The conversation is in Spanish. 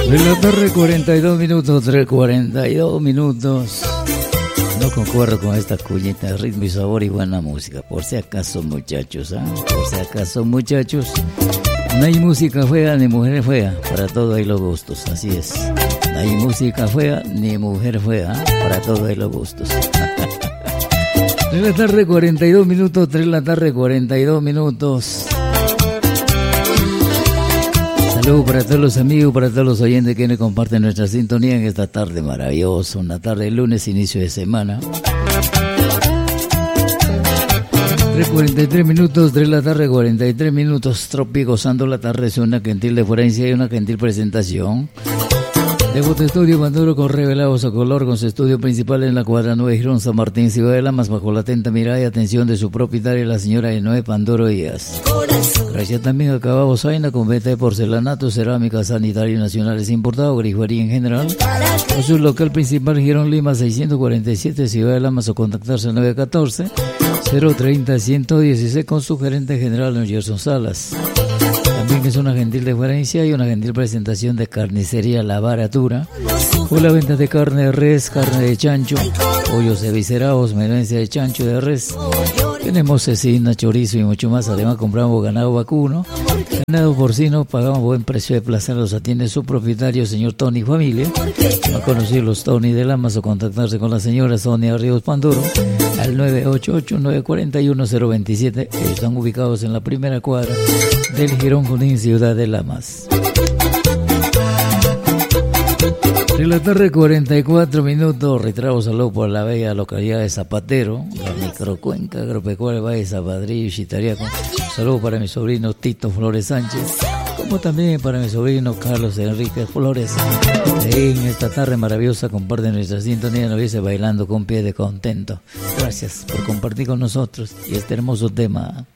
De la tarde, 42 minutos, 42 minutos. No concuerdo con esta cuñita, ritmo y sabor y buena música. Por si acaso, muchachos, ¿ah? Por si acaso, muchachos. No hay música fea ni mujer fea, para todo hay los gustos, así es. No hay música fea ni mujer fea, ¿ah? Para todo hay los gustos. 3 de la tarde, 42 minutos, 3 de la tarde, 42 minutos. Saludos para todos los amigos, para todos los oyentes que nos comparten nuestra sintonía en esta tarde maravillosa, una tarde de lunes, inicio de semana. 3:43 minutos, 3 de la tarde, 43 minutos, Tropi gozando la tarde, es una gentil deferencia y una gentil presentación. De Estudio Panduro con revelados a color, con su estudio principal en la cuadra 9 Girón San Martín, Ciudad de Lamas, bajo la atenta mirada y atención de su propietaria, la señora Enoe Panduro Díaz. Gracias también a Cababo Zaina, con venta de porcelanato, cerámica, sanitario nacionales importado, grifería en general. Con su local principal, Girón Lima 647, Ciudad de Lamas, o contactarse al 914-030-116 con su gerente general, don Gerson Salas. También es una gentil deferencia y una gentil presentación de Carnicería La Baratura, con la venta de carne de res, carne de chancho, pollos eviscerados, menudencia de chancho, de res. Tenemos cecina, chorizo y mucho más. Además compramos ganado vacuno, ganado porcino, pagamos buen precio de plaza. Los atiende su propietario, señor Tony Familia. Va a conocer los Tony de Lamas o contactarse con la señora Sonia Ríos Panduro al 988-941-027. Están ubicados en la primera cuadra del Girón Junín, Ciudad de Lamas. De la tarde, 44 minutos, retrabo saludo por la bella localidad de Zapatero, la microcuenca agropecuaria Valle Zapadrillo y Chitariaco. Saludo para mi sobrino Tito Flores Sánchez, como también para mi sobrino Carlos Enrique Flores. En esta tarde maravillosa comparten nuestra sintonía, nos dice bailando con pie de contento. Gracias por compartir con nosotros y este hermoso tema.